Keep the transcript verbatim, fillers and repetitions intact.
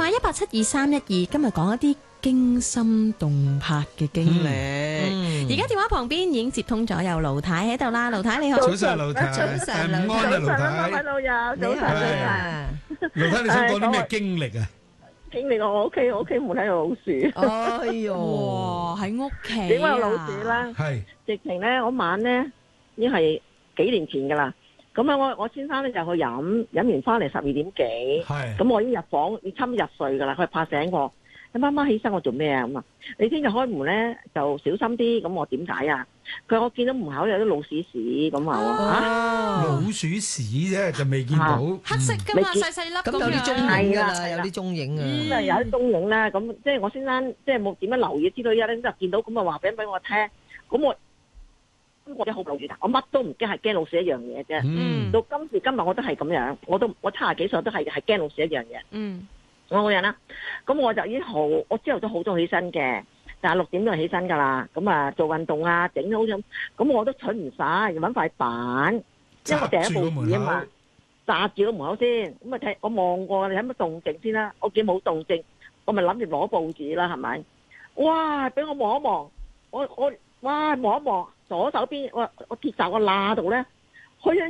碼一八七二三一二，今日講一啲驚心動魄嘅經歷。而家電話旁邊已經接通咗，有盧太喺度啦。盧太你好， 早晨盧太， 早晨誒午安啊盧太， 各位老友，早晨，早晨。 盧太你想講啲咩經歷啊？ 經歷我屋企，我屋企門口有老鼠。 哎呦，哇喺屋企啊！ 點解有老鼠咧？ 係直情咧，嗰晚咧已經係幾年前噶啦。咁啊，我我先生咧就去飲，飲完翻嚟十二點幾， 係咁我已經入房，要差唔多入睡噶啦。佢拍醒我，你媽媽起身，我做咩啊？咁啊，你聽日開門咧就小心啲。咁我點解啊？佢話我見到門口有啲老鼠屎咁話喎嚇， 老鼠屎啫，就未見到黑色噶嘛，細細粒咁有啲蹤影係啦㗎啦，有啲蹤影啊。 咁啊有啲蹤影啦。咁即係我先生即係冇點樣留意，知道一咧就見到咁啊話俾俾我聽。咁我咁我真係好留意，我乜都唔驚，係驚老鼠一樣嘢啫。 嗯到今時今日我都係咁樣，我都我七十幾歲都係係驚老鼠一樣嘢。 嗯， 我個人啦，咁我就已經好，我朝頭早好早起身嘅，但係六點就起身噶啦。咁啊做運動啊，整好咗，咁我都蠢唔晒，揾塊板，因為我第一部紙啊嘛，紮住個門口先。咁啊睇，我望過你有乜動靜先啦。我見冇動靜，我咪諗住攞報紙啦，係咪？哇！俾我望一望，我我哇望一望左手邊，我我鐵閘個罅度咧，佢樣